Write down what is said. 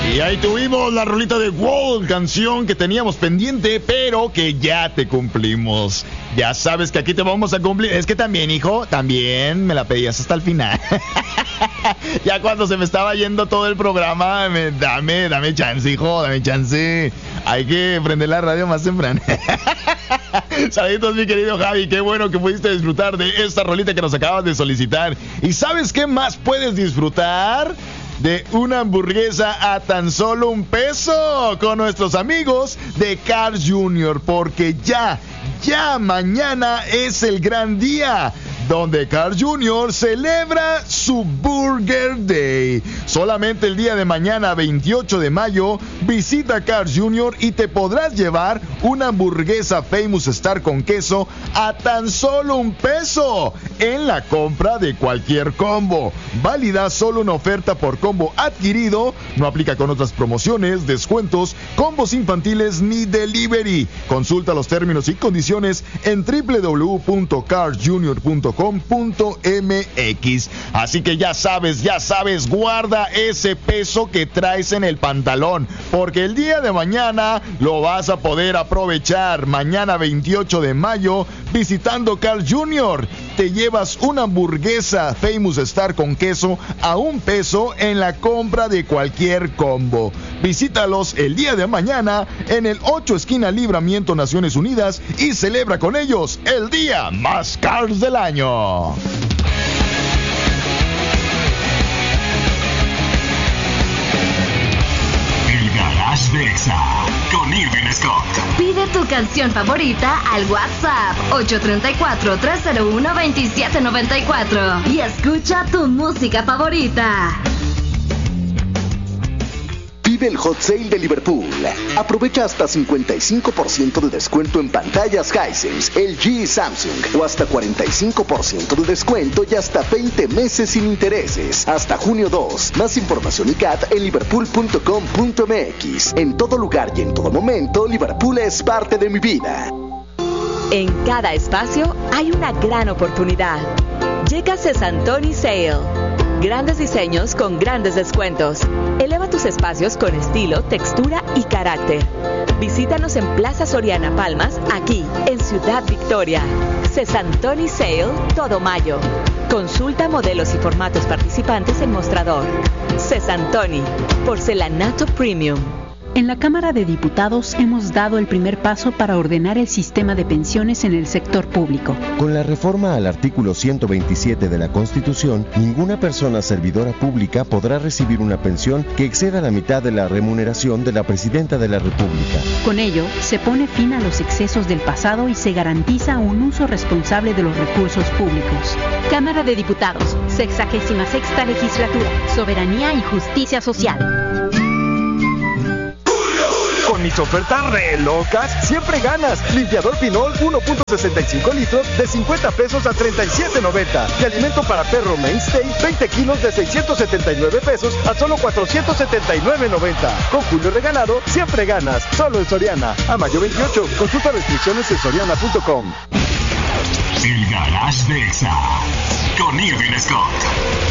Y ahí tuvimos la rolita de Wall, canción que teníamos pendiente, pero que ya te cumplimos. Ya sabes que aquí te vamos a cumplir. Es que también, hijo, también me la pedías hasta el final. Ya cuando se me estaba yendo todo el programa, dame chance, hijo, dame chance. Hay que prender la radio más temprano. Saluditos, mi querido Javi, qué bueno que pudiste disfrutar de esta rolita que nos acabas de solicitar. ¿Y sabes qué más puedes disfrutar? De una hamburguesa a tan solo $1 con nuestros amigos de Carl's Jr. Porque ya mañana es el gran día donde Carl's Jr. celebra su Burger Day. Solamente el día de mañana, 28 de mayo, visita Carl's Jr. y te podrás llevar una hamburguesa Famous Star con queso a tan solo $1 en la compra de cualquier combo. Válida solo una oferta por combo adquirido. No aplica con otras promociones, descuentos, combos infantiles ni delivery. Consulta los términos y condiciones en www.carlsjr.com.mx. Así que ya sabes, guarda ese peso que traes en el pantalón, porque el día de mañana lo vas a poder aprovechar. Mañana 28 de mayo, visitando Carl's Jr., te llevas una hamburguesa Famous Star con queso a $1 en la compra de cualquier combo. Visítalos el día de mañana en el 8 esquina Libramiento, Naciones Unidas, y celebra con ellos el día más Carl's del año. El Garage de Exa con Irving Scott. Pide tu canción favorita al WhatsApp 834-301-2794 y escucha tu música favorita. Vive el Hot Sale de Liverpool. Aprovecha hasta 55% de descuento en pantallas Hisense, LG y Samsung, o hasta 45% de descuento y hasta 20 meses sin intereses, hasta junio 2. Más información y CAT en liverpool.com.mx. En todo lugar y en todo momento, Liverpool es parte de mi vida. En cada espacio hay una gran oportunidad. Llega Sesantoni Sale. Grandes diseños con grandes descuentos. Eleva tus espacios con estilo, textura y carácter. Visítanos en Plaza Soriana Palmas, aquí en Ciudad Victoria. Sesantoni Sale, todo mayo. Consulta modelos y formatos participantes en mostrador. Sesantoni, porcelanato premium. En la Cámara de Diputados hemos dado el primer paso para ordenar el sistema de pensiones en el sector público. Con la reforma al artículo 127 de la Constitución, ninguna persona servidora pública podrá recibir una pensión que exceda la mitad de la remuneración de la Presidenta de la República. Con ello, se pone fin a los excesos del pasado y se garantiza un uso responsable de los recursos públicos. Cámara de Diputados, 66ª Legislatura, Soberanía y Justicia Social. Con mis ofertas re locas, siempre ganas. Limpiador Pinol 1.65 litros de $50 a $37.90. Y alimento para perro Mainstay 20 kilos de $679 a solo $479.90. Con Julio regalado, siempre ganas. Solo en Soriana. A mayo 28. Consulta restricciones en soriana.com. El Garage de Exa con Irving Scott.